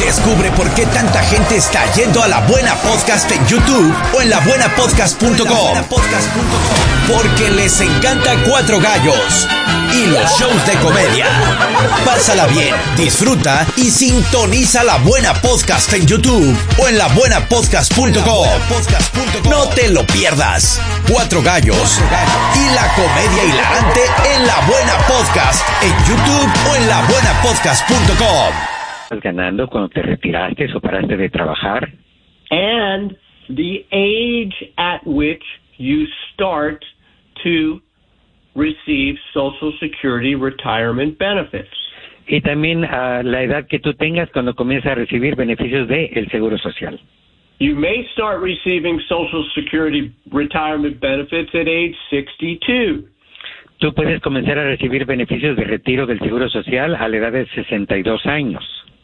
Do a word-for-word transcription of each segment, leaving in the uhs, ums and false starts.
Descubre por qué tanta gente está yendo a La Buena Podcast en YouTube o en la buena podcast punto com. Porque les encanta Cuatro Gallos y los shows de comedia. Pásala bien, disfruta y sintoniza La Buena Podcast en YouTube o en la buena podcast punto com. No te lo pierdas. Cuatro Gallos y la comedia hilarante en La Buena Podcast en YouTube o en la buena podcast punto com. ¿Estás ganando cuando te retiraste o paraste de trabajar? And the age at which you start to receive Social Security retirement benefits. Y también uh, la edad que tú tengas cuando comienzas a recibir beneficios del Seguro Social. You may start receiving Social Security retirement benefits at age sixty-two. Tú puedes comenzar a recibir beneficios de retiro del Seguro Social a la edad de sesenta y dos años.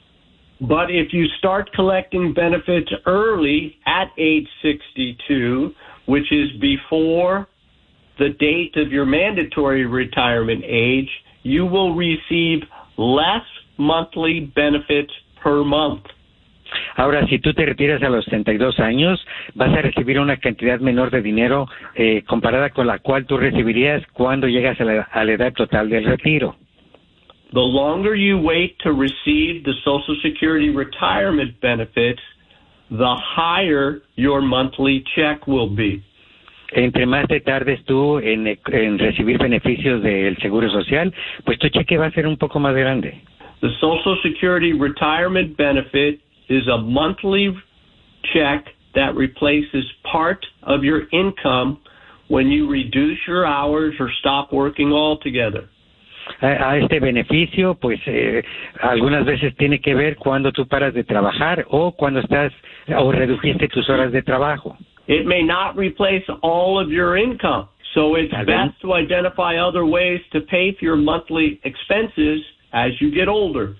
But if you start collecting benefits early at age sixty-two, which is before the date of your mandatory retirement age, you will receive less monthly benefits per month. Ahora, si tú te retiras a los sesenta y dos años, vas a recibir una cantidad menor de dinero eh, comparada con la cual tú recibirías cuando llegas a la, a la edad total del retiro. The longer you wait to receive the Social Security retirement benefits, the higher your monthly check will be. Entre más te tardes tú en, en recibir beneficios del Seguro Social, pues tu cheque va a ser un poco más grande. The Social Security retirement benefit is a monthly check that replaces part of your income when you reduce your hours or stop working altogether. A, a este beneficio, pues eh, algunas veces tiene que ver cuando tú paras de trabajar o cuando estás o redujiste tus horas de trabajo. It may not replace all of your income, so it's best to identify other ways to pay for your monthly expenses as you get older.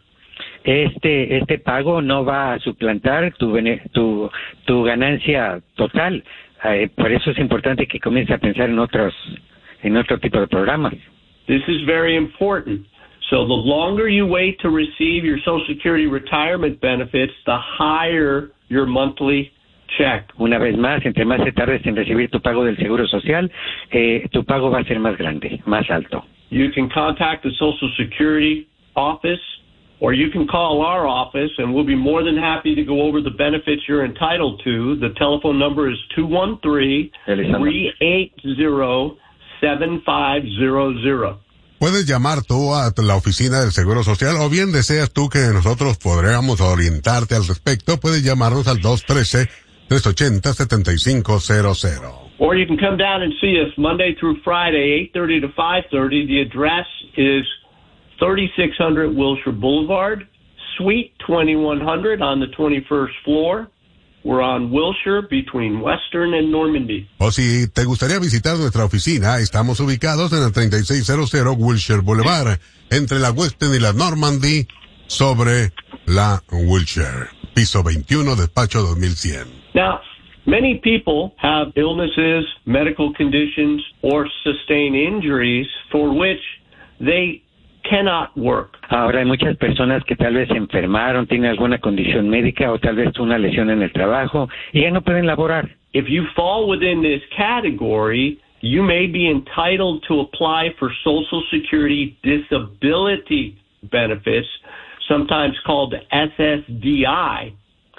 Este este pago no va a suplantar tu bene, tu tu ganancia total. Eh, por eso es importante que comiences a pensar en otros en otro tipo de programas. This is very important. So the longer you wait to receive your Social Security retirement benefits, the higher your monthly check. Una vez más, entre más te tardes en recibir tu pago del Seguro Social, eh, tu pago va a ser más grande, más alto. You can contact the Social Security office, or you can call our office, and we'll be more than happy to go over the benefits you're entitled to. The telephone number is two one three, three eight zero, seven five zero zero. Puedes llamar tú a la oficina del Seguro Social, o bien deseas tú que nosotros podríamos orientarte al respecto, puedes llamarnos al dos uno tres, tres ocho cero, siete cinco cero cero. Or you can come down and see us Monday through Friday, eight thirty to five thirty. The address is thirty-six hundred Wilshire Boulevard, Suite twenty-one hundred on the twenty-first floor. We're on Wilshire between Western and Normandy. O si te gustaría visitar nuestra oficina, estamos ubicados en el treinta y seis cero Wilshire Boulevard, entre la Western y la Normandy, sobre la Wilshire. Piso veintiuno, despacho dos mil cien. Now, many people have illnesses, medical conditions, or sustain injuries for which they cannot work. Ahora hay muchas personas que tal vez se enfermaron, tienen alguna condición médica o tal vez una lesión en el trabajo y ya no pueden laborar. If you fall within this category, you may be entitled to apply for Social Security disability benefits, sometimes called S S D I.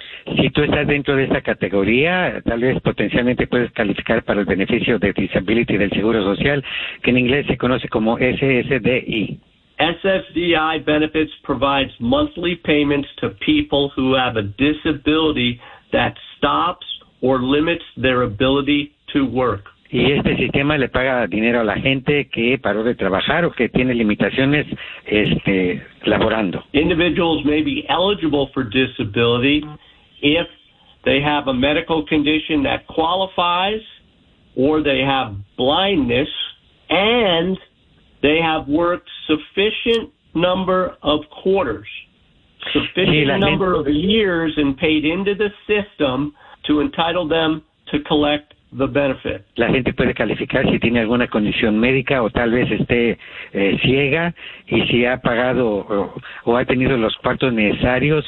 Si tú estás dentro de esta categoría, tal vez potencialmente puedes calificar para el beneficio de disability del Seguro Social, que en inglés se conoce como S S D I. S S D I benefits provides monthly payments to people who have a disability that stops or limits their ability to work. Y este sistema le paga dinero a la gente que paró de trabajar o que tiene limitaciones este, laborando. Individuals may be eligible for disability if they have a medical condition that qualifies, or they have blindness, and they have worked sufficient number of quarters, sufficient sí, number gente... of years and paid into the system to entitle them to collect the benefit. La gente puede calificar si tiene alguna condición médica o tal vez esté eh, ciega y si ha pagado o, o ha tenido los cuartos necesarios